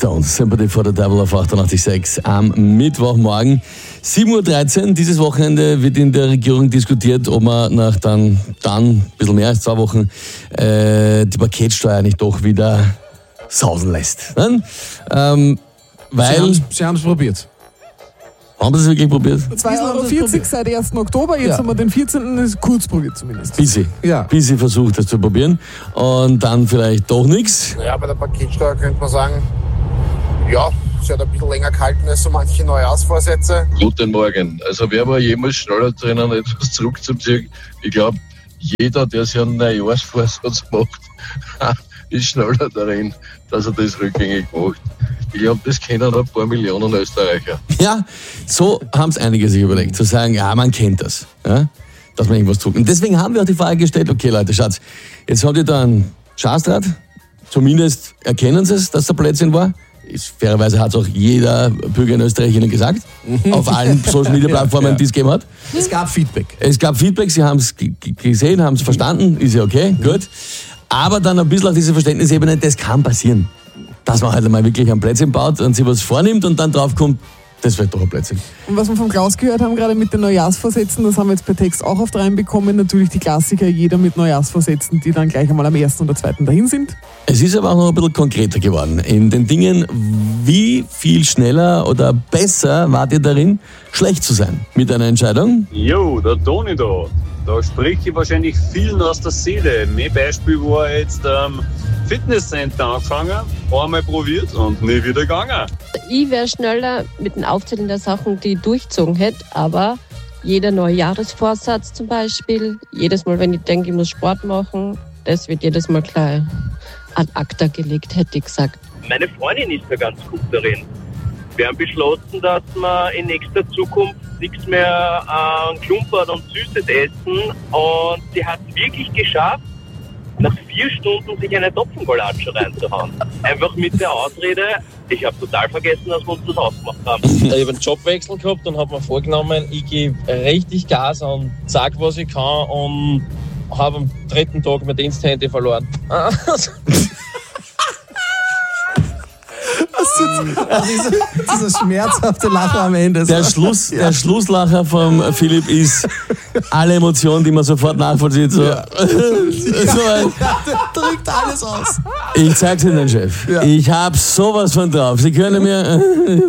Stones, Sympathy for the Devil auf 88.6 am Mittwochmorgen. 7.13 Uhr, dieses Wochenende wird in der Regierung diskutiert, ob man nach dann ein bisschen mehr als 2 Wochen die Paketsteuer nicht doch wieder sausen lässt. Weil Sie haben es probiert. Haben Sie es wirklich probiert? 2,40 € seit 1. Oktober, jetzt haben wir den 14. kurz probiert zumindest. Bisschen versucht, das zu probieren und dann vielleicht doch nichts. Ja, bei der Paketsteuer könnte man sagen, ja, sie hat ein bisschen länger gehalten als so manche Neujahrsvorsätze. Guten Morgen. Also wer war jemals schneller drinnen, etwas zurückzuziehen? Ich glaube, jeder, der sich einen Neujahrsvorsatz macht, ist schneller darin, dass er das rückgängig macht. Ich glaube, das kennen ein paar Millionen Österreicher. Ja, so haben es einige sich überlegt, zu sagen, ja, man kennt das, ja, dass man irgendwas tut. Und deswegen haben wir auch die Frage gestellt, okay Leute, Schatz, jetzt habt ihr da einen Schaßdraht, zumindest erkennen sie es, dass der Blödsinn war. Fairerweise hat es auch jeder Bürger in Österreich Ihnen gesagt, auf allen Social-Media-Plattformen, die es gegeben hat. Es gab Feedback. Sie haben es gesehen, haben es verstanden, ist ja okay, gut. Aber dann ein bisschen auf diese Verständnisebene, das kann passieren. Dass man halt einmal wirklich ein Plätzchen baut und sich was vornimmt und dann draufkommt, das wird doch ein Plätzchen. Und was wir vom Klaus gehört haben, gerade mit den Neujahrsvorsätzen, das haben wir jetzt per Text auch oft reinbekommen. Natürlich die Klassiker, jeder mit Neujahrsvorsätzen, die dann gleich einmal am 1. oder 2. dahin sind. Es ist aber auch noch ein bisschen konkreter geworden. In den Dingen, wie viel schneller oder besser wart ihr darin, schlecht zu sein mit einer Entscheidung? Jo, der Toni da. Da spricht ich wahrscheinlich vielen aus der Seele. Mein Beispiel war jetzt Fitnesscenter angefangen, einmal probiert und nie wieder gegangen. Ich wäre schneller mit dem Aufzählen der Sachen, die ich durchgezogen hätte, aber jeder neue Jahresvorsatz zum Beispiel, jedes Mal, wenn ich denke, ich muss Sport machen, das wird jedes Mal gleich ad acta gelegt, hätte ich gesagt. Meine Freundin ist da ganz gut darin. Wir haben beschlossen, dass wir in nächster Zukunft nichts mehr Klumpert und Süßes essen. Und sie hat es wirklich geschafft, nach 4 Stunden sich eine Topfengolatsche reinzuhauen. Einfach mit der Ausrede, ich habe total vergessen, dass wir uns das ausgemacht haben. Ich habe einen Jobwechsel gehabt und habe mir vorgenommen, ich gebe richtig Gas und sage, was ich kann, und habe am 3. Tag mein Diensthandy verloren. Dieser schmerzhafte Lacher am Ende. Der Schlusslacher vom Philipp ist alle Emotionen, die man sofort nachvollzieht. So. Der drückt alles aus. Ich zeig's Ihnen, Chef. Ja. Ich hab sowas von drauf. Sie können mir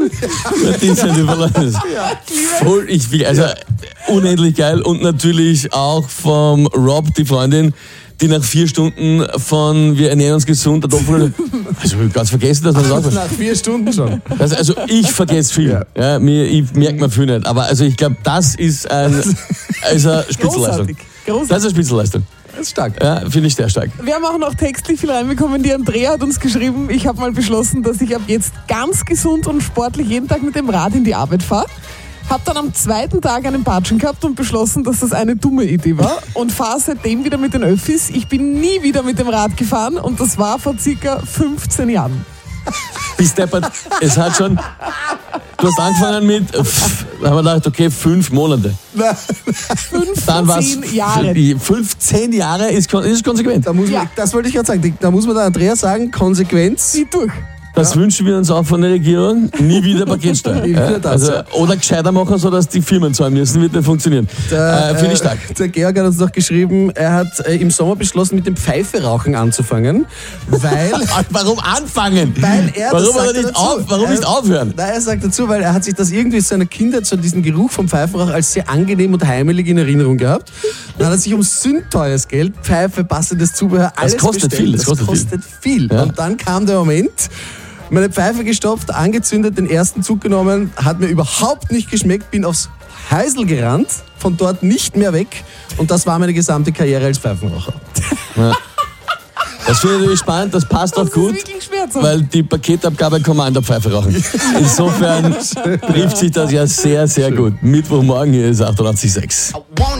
unendlich geil. Und natürlich auch vom Rob, die Freundin, die nach 4 Stunden von wir ernähren uns gesund, also ich habe ganz vergessen, dass man das auch nach 4 Stunden schon. Also ich vergesse viel. Ja, ich merke mir viel nicht. Aber also ich glaube, das ist eine Spitzenleistung. Großartig. Das ist eine Spitzenleistung. Das ist stark. Ja, finde ich sehr stark. Wir haben auch noch textlich viel reinbekommen. Die Andrea hat uns geschrieben, ich habe mal beschlossen, dass ich ab jetzt ganz gesund und sportlich jeden Tag mit dem Rad in die Arbeit fahre. Hab dann am 2. Tag einen Patschen gehabt und beschlossen, dass das eine dumme Idee war, und fahre seitdem wieder mit den Öffis. Ich bin nie wieder mit dem Rad gefahren und das war vor ca. 15 Jahren. Bis deppert. Es hat schon... Du hast angefangen mit... Da haben wir gedacht, okay, 5 Monate. 15 Jahre. 15 Jahre ist konsequent. Das wollte ich gerade sagen. Da muss man der Andrea sagen, Konsequenz. Zieh durch. Das wünschen wir uns auch von der Regierung. Nie wieder Paketsteuer. Oder gescheiter machen, sodass die Firmen zahlen müssen. Wird nicht funktionieren. Finde ich stark. Der Georg hat uns noch geschrieben, er hat im Sommer beschlossen, mit dem Pfeiferauchen anzufangen. Weil... Warum anfangen? Warum nicht aufhören? Er sagt dazu, weil er hat sich das irgendwie aus seiner Kindheit, so diesen Geruch vom Pfeiferauch, als sehr angenehm und heimelig in Erinnerung gehabt. Dann hat er sich um sündteures Geld, Pfeife, passendes Zubehör, alles bestellt. Das kostet viel. Ja. Und dann kam der Moment... Meine Pfeife gestopft, angezündet, den ersten Zug genommen, hat mir überhaupt nicht geschmeckt, bin aufs Häusl gerannt, von dort nicht mehr weg, und das war meine gesamte Karriere als Pfeifenraucher. Ja. Das finde ich natürlich spannend, das passt auch gut, weil die Paketabgabe kann man an der Pfeife rauchen. Insofern trifft sich das ja sehr, sehr gut. Mittwochmorgen hier ist 88.6.